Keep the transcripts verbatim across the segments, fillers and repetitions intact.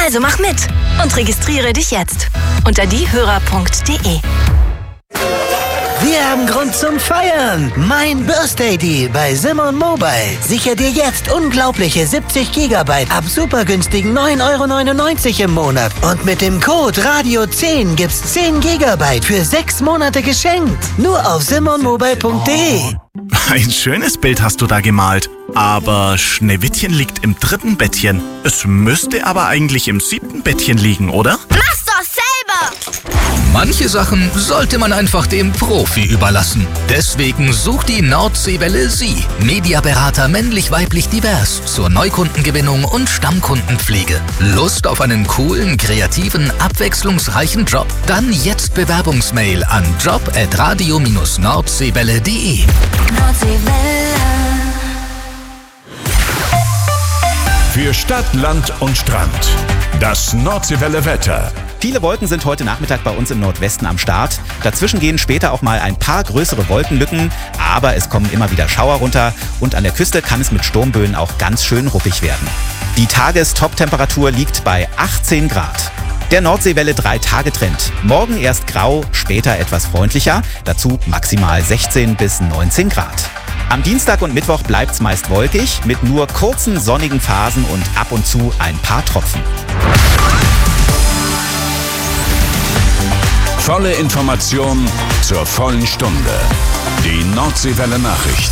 Also mach mit und registriere dich jetzt unter diehörer punkt de. Wir haben Grund zum Feiern. Mein Birthday Deal bei Simon Mobile. Sicher dir jetzt unglaubliche siebzig Gigabyte ab super günstigen neun Euro neunundneunzig im Monat. Und mit dem Code Radio zehn gibt's zehn Gigabyte für sechs Monate geschenkt. Nur auf simon mobile punkt de. Ein schönes Bild hast du da gemalt. Aber Schneewittchen liegt im dritten Bettchen. Es müsste aber eigentlich im siebten Bettchen liegen, oder? Mach's doch selber! Manche Sachen sollte man einfach dem Profi überlassen. Deswegen sucht die Nordseewelle Sie. Mediaberater männlich-weiblich divers zur Neukundengewinnung und Stammkundenpflege. Lust auf einen coolen, kreativen, abwechslungsreichen Job? Dann jetzt Bewerbungsmail an job at radio dash nordseewelle punkt de. Nordseewelle. Für Stadt, Land und Strand. Das Nordseewelle Wetter. Viele Wolken sind heute Nachmittag bei uns im Nordwesten am Start. Dazwischen gehen später auch mal ein paar größere Wolkenlücken, aber es kommen immer wieder Schauer runter und an der Küste kann es mit Sturmböen auch ganz schön ruppig werden. Die Tagestop-Temperatur liegt bei achtzehn Grad. Der Nordseewelle drei Tage Trend. Morgen erst grau, später etwas freundlicher, dazu maximal sechzehn bis neunzehn Grad. Am Dienstag und Mittwoch bleibt's meist wolkig, mit nur kurzen sonnigen Phasen und ab und zu ein paar Tropfen. Volle Information zur vollen Stunde. Die Nordseewelle Nachrichten.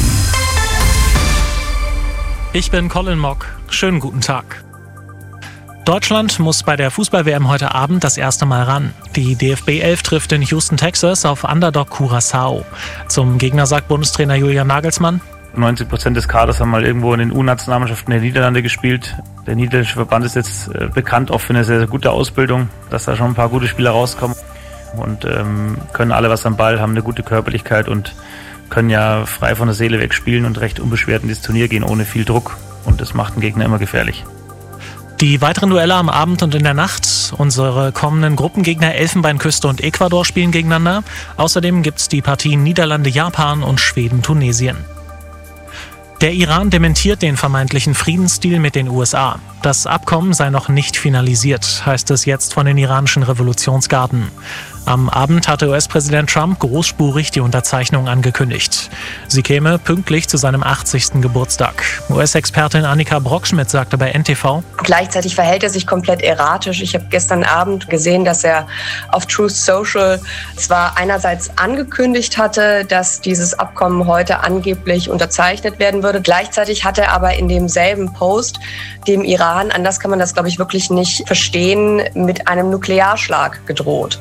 Ich bin Colin Mock. Schönen guten Tag. Deutschland muss bei der Fußball-W M heute Abend das erste Mal ran. Die D F B elf trifft in Houston, Texas auf Underdog Curaçao. Zum Gegner sagt Bundestrainer Julian Nagelsmann: neunzig Prozent des Kaders haben mal irgendwo in den U-Nationalmannschaften der Niederlande gespielt. Der niederländische Verband ist jetzt äh, bekannt auch für eine sehr, sehr gute Ausbildung, dass da schon ein paar gute Spieler rauskommen. Und ähm, können alle was am Ball, haben eine gute Körperlichkeit und können ja frei von der Seele weg spielen und recht unbeschwert in dieses Turnier gehen, ohne viel Druck. Und das macht den Gegner immer gefährlich. Die weiteren Duelle am Abend und in der Nacht. Unsere kommenden Gruppengegner Elfenbeinküste und Ecuador spielen gegeneinander. Außerdem gibt's die Partien Niederlande-Japan und Schweden-Tunesien. Der Iran dementiert den vermeintlichen Friedensdeal mit den U S A. Das Abkommen sei noch nicht finalisiert, heißt es jetzt von den iranischen Revolutionsgarden. Am Abend hatte U S-Präsident Trump großspurig die Unterzeichnung angekündigt. Sie käme pünktlich zu seinem achtzigsten Geburtstag. U S-Expertin Annika Brockschmidt sagte bei N T V: Gleichzeitig verhält er sich komplett erratisch. Ich habe gestern Abend gesehen, dass er auf Truth Social zwar einerseits angekündigt hatte, dass dieses Abkommen heute angeblich unterzeichnet werden würde. Gleichzeitig hat er aber in demselben Post dem Iran, anders kann man das, glaube ich, wirklich nicht verstehen, mit einem Nuklearschlag gedroht.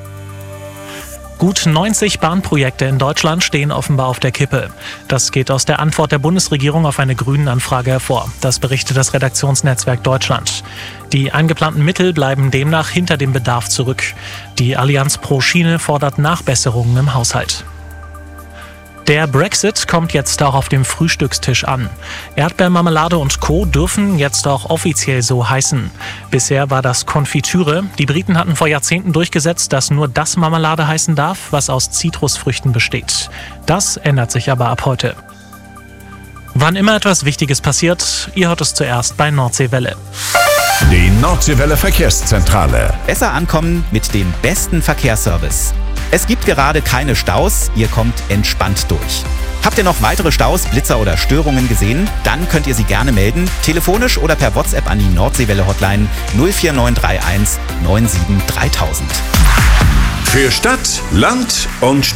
Gut neunzig Bahnprojekte in Deutschland stehen offenbar auf der Kippe. Das geht aus der Antwort der Bundesregierung auf eine Grünen-Anfrage hervor. Das berichtet das Redaktionsnetzwerk Deutschland. Die eingeplanten Mittel bleiben demnach hinter dem Bedarf zurück. Die Allianz pro Schiene fordert Nachbesserungen im Haushalt. Der Brexit kommt jetzt auch auf dem Frühstückstisch an. Erdbeermarmelade und Co. dürfen jetzt auch offiziell so heißen. Bisher war das Konfitüre. Die Briten hatten vor Jahrzehnten durchgesetzt, dass nur das Marmelade heißen darf, was aus Zitrusfrüchten besteht. Das ändert sich aber ab heute. Wann immer etwas Wichtiges passiert, ihr hört es zuerst bei Nordseewelle. Die Nordseewelle Verkehrszentrale. Besser ankommen mit dem besten Verkehrsservice. Es gibt gerade keine Staus, ihr kommt entspannt durch. Habt ihr noch weitere Staus, Blitzer oder Störungen gesehen? Dann könnt ihr sie gerne melden, telefonisch oder per WhatsApp an die Nordseewelle-Hotline null vier neun drei eins neun sieben dreitausend. Für Stadt, Land und Stadt.